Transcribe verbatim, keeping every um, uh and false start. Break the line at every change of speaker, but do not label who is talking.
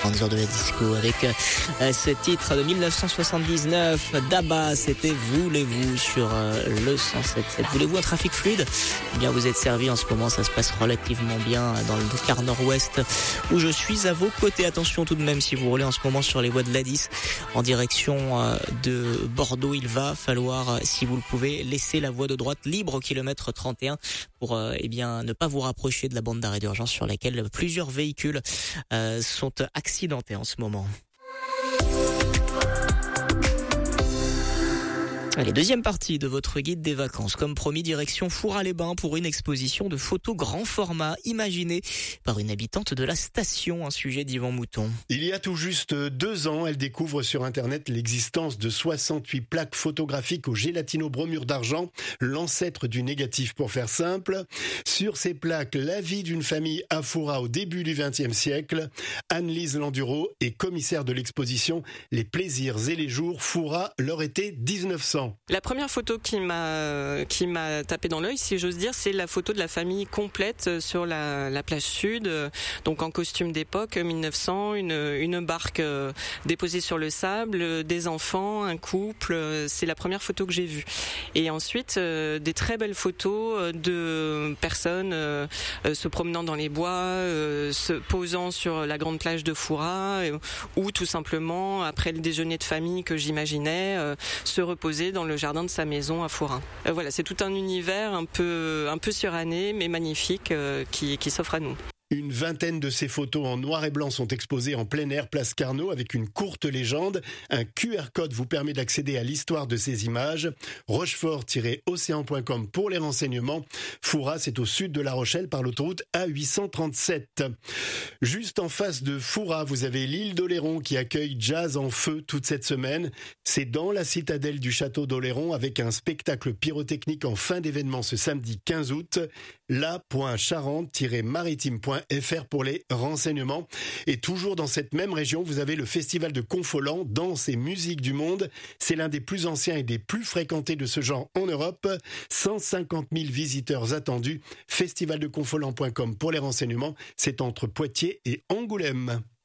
Grandes heures de la disco avec euh, ce titre de dix-neuf cent soixante-dix-neuf d'Abba, c'était Voulez-vous sur euh, le cent sept sept. Voulez-vous un trafic fluide? Eh bien, vous êtes servi en ce moment, ça se passe relativement bien dans le quart nord-ouest où je suis à vos côtés. Attention tout de même, si vous roulez en ce moment sur les voies de l'A dix en direction euh, de Bordeaux, il va falloir, euh, si vous le pouvez, laisser la voie de droite libre au kilomètre trente et un pour euh, eh bien ne pas vous rapprocher de la bande d'arrêt d'urgence sur laquelle plusieurs véhicules euh, sont accidentés en ce moment. Allez, deuxième partie de votre guide des vacances. Comme promis, direction Foura-les-Bains pour une exposition de photos grand format imaginée par une habitante de la station, un sujet d'Yvan Mouton.
Il y a tout juste deux ans, elle découvre sur Internet l'existence de soixante-huit plaques photographiques au gélatino-bromure d'argent, l'ancêtre du négatif pour faire simple. Sur ces plaques, la vie d'une famille à Foura au début du vingtième siècle. Anne-Lise Landuro est commissaire de l'exposition Les plaisirs et les jours Foura, leur été dix-neuf cents.
La première photo qui m'a qui m'a tapé dans l'œil, si j'ose dire, c'est la photo de la famille complète sur la, la plage sud, donc en costume d'époque, mille neuf cents, une, une barque déposée sur le sable, des enfants, un couple. C'est la première photo que j'ai vue. Et ensuite, des très belles photos de personnes se promenant dans les bois, se posant sur la grande plage de Foura, ou tout simplement, après le déjeuner de famille que j'imaginais, se reposer dans le jardin de sa maison à Foura. Euh, voilà, c'est tout un univers un peu, un peu suranné, mais magnifique, euh, qui, qui s'offre à nous.
Une vingtaine de ces photos en noir et blanc sont exposées en plein air place Carnot avec une courte légende. Un Q R code vous permet d'accéder à l'histoire de ces images. rochefort tiret océan point com pour les renseignements. Foura, c'est au sud de La Rochelle par l'autoroute A huit cent trente-sept. Juste en face de Foura, vous avez l'île d'Oléron qui accueille Jazz en feu toute cette semaine. C'est dans la citadelle du château d'Oléron avec un spectacle pyrotechnique en fin d'événement ce samedi quinze août. la point charente tiret maritime point F R pour les renseignements. Et toujours dans cette même région, vous avez le festival de Confolens, danse et musique du monde. C'est l'un des plus anciens et des plus fréquentés de ce genre en Europe. cent cinquante mille visiteurs attendus. festival de confolens point com pour les renseignements. C'est entre Poitiers et Angoulême.